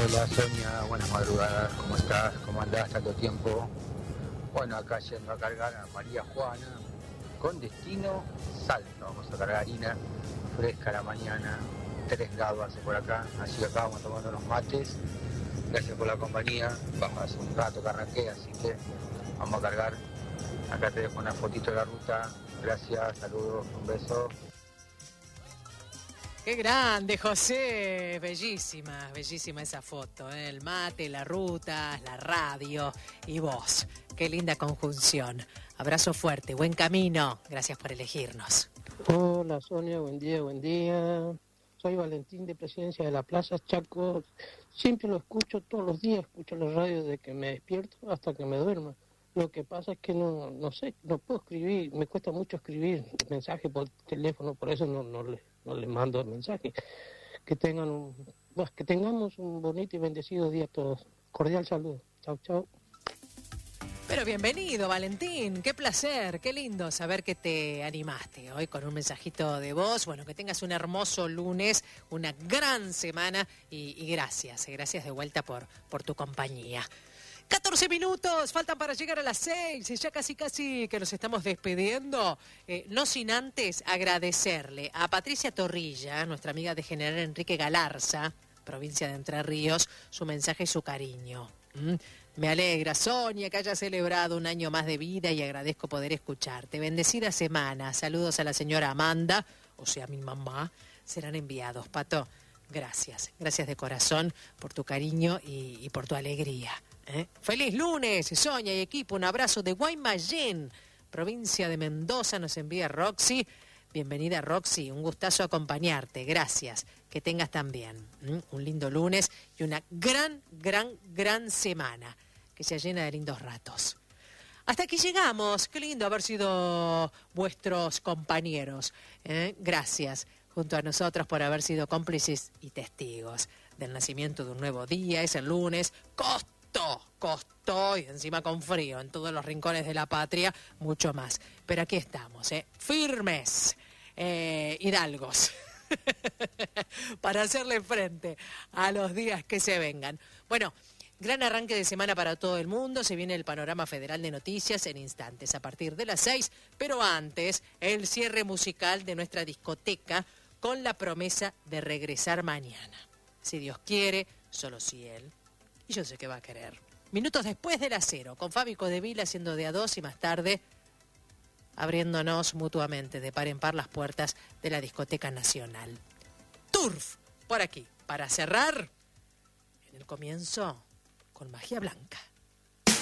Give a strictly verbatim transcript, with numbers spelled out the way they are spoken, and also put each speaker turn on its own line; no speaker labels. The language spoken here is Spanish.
Hola Sonia, buenas madrugadas, ¿cómo estás? ¿Cómo andás tanto tiempo? Bueno, acá yendo a cargar a María Juana, con destino Salta. Vamos a cargar harina fresca a la mañana, tres grados hace por acá, así que acá vamos tomando unos mates. Gracias por la compañía, bajo hace un rato que arranqué, así que vamos a cargar. Acá te dejo una fotito de la ruta, gracias, saludos, un beso.
Qué grande, José. Bellísima, bellísima esa foto, ¿eh? El mate, la ruta, la radio y vos. Qué linda conjunción. Abrazo fuerte, buen camino. Gracias por elegirnos.
Hola Sonia, buen día, buen día. Soy Valentín de Presidencia de la Plaza Chaco. Siempre lo escucho todos los días, escucho la radio desde que me despierto hasta que me duerma. Lo que pasa es que no, no sé, no puedo escribir, me cuesta mucho escribir mensajes por teléfono, por eso no, no le no les mando el mensaje. Que tengan un, bueno, que tengamos un bonito y bendecido día a todos. Cordial saludo. Chau, chau.
Pero bienvenido, Valentín. Qué placer, qué lindo saber que te animaste hoy con un mensajito de voz. Bueno, que tengas un hermoso lunes, una gran semana y, y gracias, gracias de vuelta por, por tu compañía. catorce minutos, faltan para llegar a las seis, y ya casi casi que nos estamos despidiendo, eh, no sin antes agradecerle a Patricia Torrilla, nuestra amiga de General Enrique Galarza, provincia de Entre Ríos, su mensaje y su cariño. ¿Mm? Me alegra, Sonia, que hayas celebrado un año más de vida y agradezco poder escucharte. Bendecida semana, saludos a la señora Amanda, o sea, mi mamá, serán enviados. Pato, gracias, gracias de corazón por tu cariño y, y por tu alegría. ¿Eh? Feliz lunes, Sonia y equipo, un abrazo de Guaymallén, provincia de Mendoza, nos envía Roxy. Bienvenida Roxy, un gustazo acompañarte, gracias, que tengas también ¿Mm? un lindo lunes y una gran, gran, gran semana, que se llena de lindos ratos. Hasta aquí llegamos, qué lindo haber sido vuestros compañeros, ¿eh? Gracias junto a nosotros por haber sido cómplices y testigos del nacimiento de un nuevo día, es el lunes, costó, costó y encima con frío en todos los rincones de la patria, mucho más. Pero aquí estamos, ¿eh? Firmes, eh, hidalgos, para hacerle frente a los días que se vengan. Bueno, gran arranque de semana para todo el mundo, se viene el panorama federal de noticias en instantes a partir de las seis, pero antes el cierre musical de nuestra discoteca con la promesa de regresar mañana. Si Dios quiere, solo si Él. Y yo sé que va a querer. Minutos después de las cero, con Fabi Codevil haciendo de a dos y más tarde abriéndonos mutuamente de par en par las puertas de la Discoteca Nacional. Turf, por aquí, para cerrar en el comienzo con Magia Blanca.